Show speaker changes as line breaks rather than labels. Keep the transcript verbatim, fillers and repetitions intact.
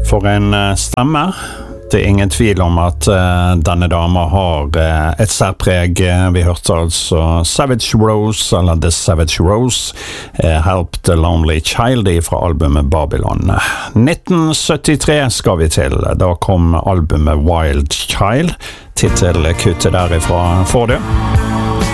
For en uh, stemme. Det er ingen tvil om at uh, denne dama har uh, et særpreg. Vi hørte altså Savage Rose, eller The Savage Rose, uh, Help the Lonely Child fra albumet Babylon. nitten syttitre skal vi til. Da kom albumet Wild Child. Titelkuttet derifra får du.